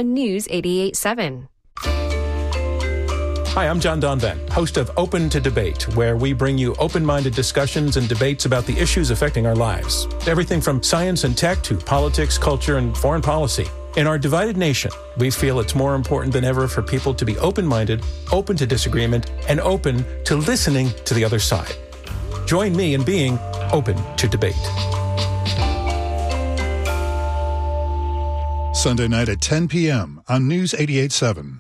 on News 88.7. Hi, I'm John Donvan, host of Open to Debate, where we bring you open-minded discussions and debates about the issues affecting our lives. Everything from science and tech to politics, culture, and foreign policy. In our divided nation, we feel it's more important than ever for people to be open-minded, open to disagreement, and open to listening to the other side. Join me in being open to debate. Sunday night at 10 p.m. on News 88.7.